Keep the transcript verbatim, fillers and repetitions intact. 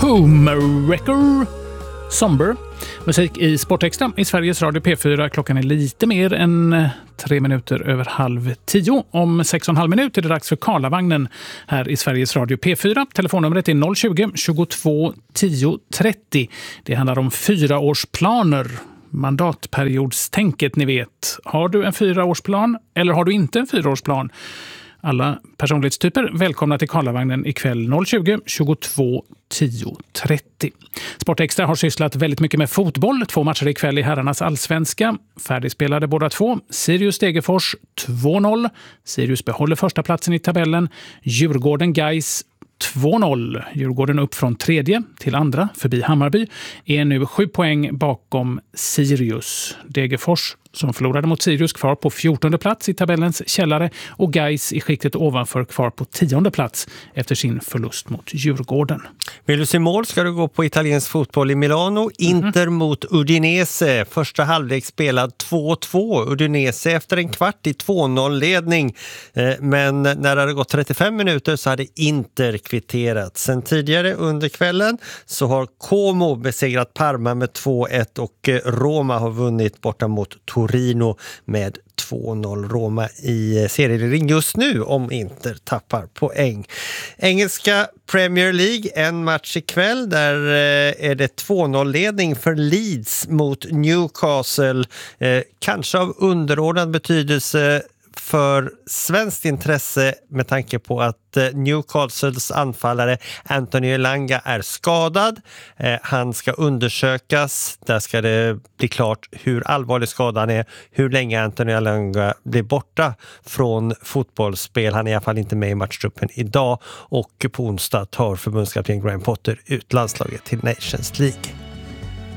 Homewrecker Somber. Musik i Sportextra i Sveriges Radio P fyra. Klockan är lite mer än tre minuter över halv tio. Om sex och en halv minut är det dags för Karlavagnen här i Sveriges Radio P fyra. Telefonnumret är noll tjugo, tjugotvå, tio, trettio. Det handlar om fyraårsplaner. Mandatperiodstänket, ni vet. Har du en fyraårsplan eller har du inte en fyraårsplan? Alla personlighetstyper välkomna till Karlavagnen ikväll noll tjugo, tjugotvå, tio, trettio. Sportextra har sysslat väldigt mycket med fotboll. Två matcher ikväll i herrarnas allsvenska. Färdigspelade båda två. Sirius Degerfors två noll. Sirius behåller första platsen i tabellen. Djurgården Gais två noll. Djurgården upp från tredje till andra förbi Hammarby är nu sju poäng bakom Sirius. Degerfors som förlorade mot Sirius kvar på fjortonde plats i tabellens källare och Gais i skiktet ovanför kvar på tionde plats efter sin förlust mot Djurgården. Vill du se mål ska du gå på italiensk fotboll i Milano. Inter mm-hmm. mot Udinese. Första halvlek spelad två två. Udinese efter en kvart i två noll-ledning. Men när det hade gått trettiofem minuter så hade Inter kvitterat. Sen tidigare under kvällen så har Como besegrat Parma med två ett och Roma har vunnit borta mot Torino med två noll. Roma i serieledning just nu om Inter tappar poäng. Engelska Premier League, en match ikväll. Där är det två noll-ledning för Leeds mot Newcastle. Kanske av underordnad betydelse för svenskt intresse med tanke på att Newcastles anfallare Anthony Elanga är skadad. Eh, han ska undersökas. Där ska det bli klart hur allvarlig skadan är, hur länge Anthony Elanga blir borta från fotbollsspel. Han är i alla fall inte med i matchtruppen idag och på onsdag tar förbundskapten Graham Potter ut landslaget till Nations League.